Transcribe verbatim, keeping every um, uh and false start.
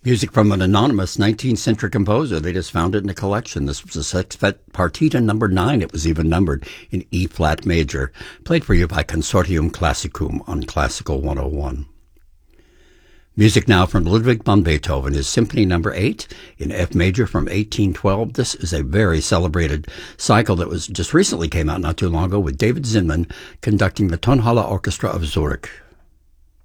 Music from an anonymous nineteenth century composer. They just found it in a collection. This was a sextet partita number nine. It was even numbered in E-flat major. Played for you by Consortium Classicum on Classical one oh one. Music now from Ludwig van Beethoven, his Symphony number eight in F major from eighteen twelve. This is a very celebrated cycle that was just recently came out not too long ago with David Zinman conducting the Tonhalle Orchestra of Zurich.